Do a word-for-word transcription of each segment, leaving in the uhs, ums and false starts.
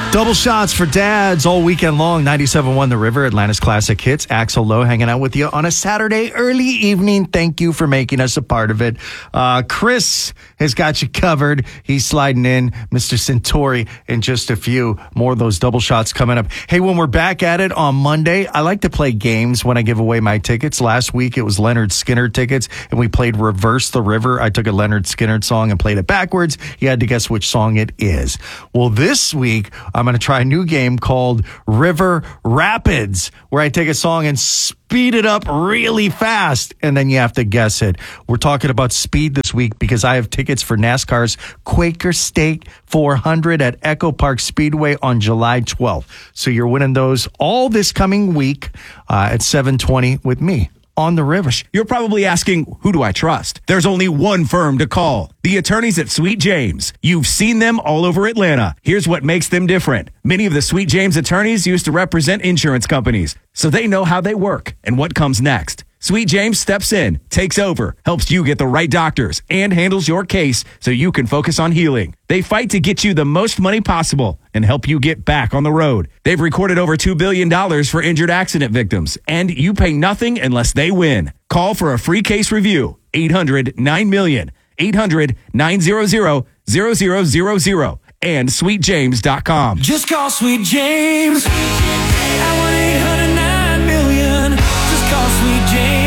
Double shots for dads all weekend long. ninety-seven point one The River, Atlanta's classic hits. Axel Lowe hanging out with you on a Saturday early evening. Thank you for making us a part of it. Uh, Chris has got you covered. He's sliding in. Mister Centauri in just a few. More of those double shots coming up. Hey, when we're back at it on Monday, I like to play games when I give away my tickets. Last week, it was Leonard Skinner tickets, and we played Reverse the River. I took a Leonard Skinner song and played it backwards. You had to guess which song it is. Well, this week, I'm I'm going to try a new game called River Rapids, where I take a song and speed it up really fast, and then you have to guess it. We're talking about speed this week because I have tickets for NASCAR's Quaker State four hundred at Echo Park Speedway on July twelfth. So you're winning those all this coming week uh, at seven twenty with me on the river. You're probably asking, who do I trust? There's only one firm to call. The attorneys at Sweet James. You've seen them all over Atlanta. Here's what makes them different. Many of the Sweet James attorneys used to represent insurance companies, so they know how they work and what comes next. Sweet James steps in, takes over, helps you get the right doctors, and handles your case so you can focus on healing. They fight to get you the most money possible and help you get back on the road. They've recorded over two billion dollars for injured accident victims, and you pay nothing unless they win. Call for a free case review. eight hundred nine million, eight hundred nine hundred, zero zero zero zero, and sweet james dot com. Just call Sweet James at one eight hundred nine million. Just call Sweet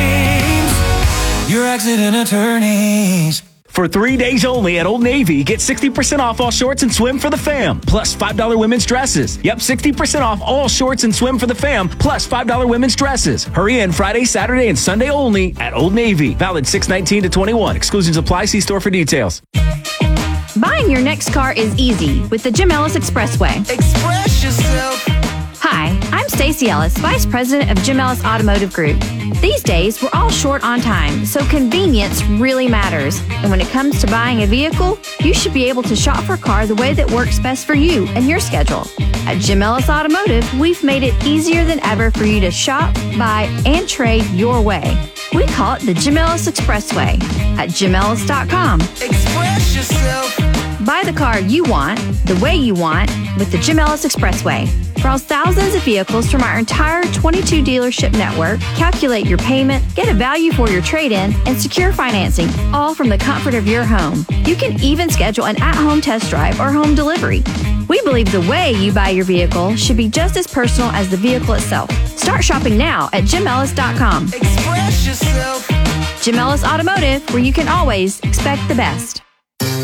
James, your accident attorneys. For three days only at Old Navy, get sixty percent off all shorts and swim for the fam, plus five dollars women's dresses. Yep, sixty percent off all shorts and swim for the fam, plus five dollars women's dresses. Hurry in Friday, Saturday, and Sunday only at Old Navy. Valid six nineteen to twenty-one. Exclusions apply. See store for details. Buying your next car is easy with the Jim Ellis Expressway. Express yourself. Hi, I'm Stacey Ellis, Vice President of Jim Ellis Automotive Group. These days, we're all short on time, so convenience really matters. And when it comes to buying a vehicle, you should be able to shop for a car the way that works best for you and your schedule. At Jim Ellis Automotive, we've made it easier than ever for you to shop, buy, and trade your way. We call it the Jim Ellis Expressway at jim ellis dot com. Express yourself. Buy the car you want, the way you want, with the Jim Ellis Expressway. Browse thousands of vehicles from our entire twenty-two dealership network, calculate your payment, get a value for your trade-in, and secure financing, all from the comfort of your home. You can even schedule an at-home test drive or home delivery. We believe the way you buy your vehicle should be just as personal as the vehicle itself. Start shopping now at jim ellis dot com. Express yourself. Jim Ellis Automotive, where you can always expect the best.